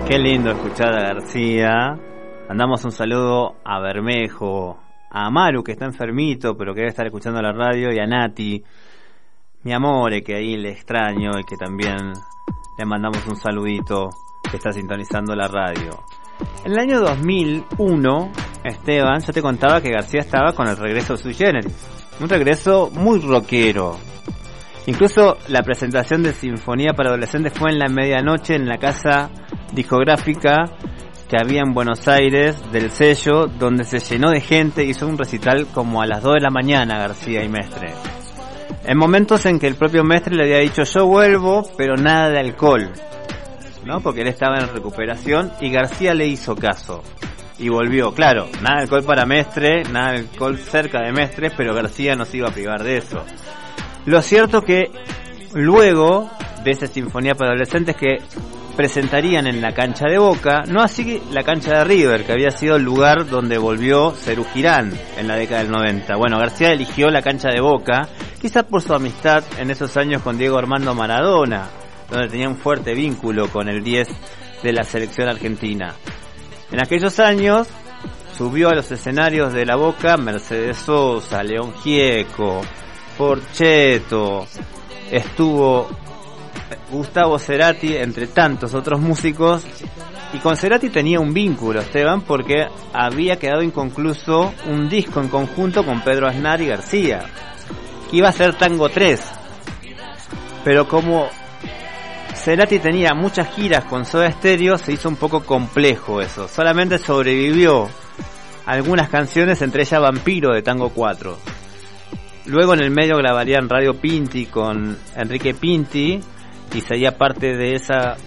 Qué lindo escuchar a García. Mandamos un saludo a Bermejo, a Maru, que está enfermito pero que debe estar escuchando la radio, y a Nati, mi amore, que ahí le extraño y que también le mandamos un saludito, que está sintonizando la radio. En el año 2001, Esteban, yo te contaba que García estaba con el regreso Sui Generis, un regreso muy rockero. Incluso la presentación de Sinfonía para Adolescentes fue en la medianoche en la casa discográfica que había en Buenos Aires del sello, donde se llenó de gente. Hizo un recital como a las 2 de la mañana García y Mestre, en momentos en que el propio Mestre le había dicho yo vuelvo, pero nada de alcohol, ¿no? Porque él estaba en recuperación, y García le hizo caso y volvió. Claro, nada de alcohol para Mestre, nada de alcohol cerca de Mestre, pero García no se iba a privar de eso. Lo cierto que luego de esa Sinfonía para Adolescentes que presentarían en la cancha de Boca, no así la cancha de River, que había sido el lugar donde volvió Serú Girán en la década del 90. Bueno, García eligió la cancha de Boca, quizás por su amistad en esos años con Diego Armando Maradona, donde tenía un fuerte vínculo con el 10 de la selección argentina. En aquellos años subió a los escenarios de la Boca Mercedes Sosa, León Gieco, Porcheto, estuvo Gustavo Cerati, entre tantos otros músicos, y con Cerati tenía un vínculo, Esteban, porque había quedado inconcluso un disco en conjunto con Pedro Aznar y García, que iba a ser Tango 3, pero como Cerati tenía muchas giras con Soda Stereo, se hizo un poco complejo eso. Solamente sobrevivió algunas canciones, entre ellas Vampiro de Tango 4. Luego en el medio grabarían Radio Pinti con Enrique Pinti, y sería parte de esa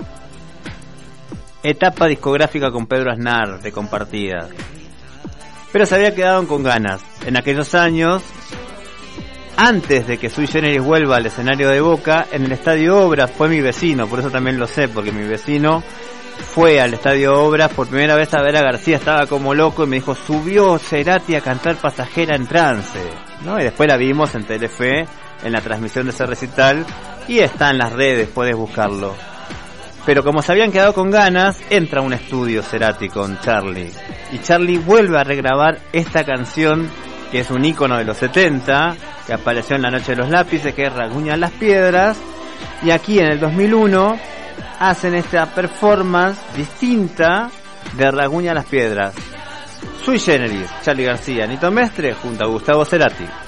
etapa discográfica con Pedro Aznar de compartidas. Pero se había quedado con ganas. En aquellos años, antes de que Sui Generis vuelva al escenario de Boca, en el Estadio Obras, fue mi vecino, por eso también lo sé, porque mi vecino fue al Estadio Obras por primera vez a ver a García, estaba como loco y me dijo, subió Cerati a cantar Pasajera en Trance, ¿no? Y después la vimos en Telefe, en la transmisión de ese recital, y está en las redes, puedes buscarlo. Pero como se habían quedado con ganas, entra a un estudio Cerati con Charlie, y Charlie vuelve a regrabar esta canción, que es un ícono de los 70, que apareció en La Noche de los Lápices, que es Rasguñan las Piedras, y aquí en el 2001 hacen esta performance distinta de Rasguñan las Piedras. Sui Generis, Charly García, Nito Mestre junto a Gustavo Cerati.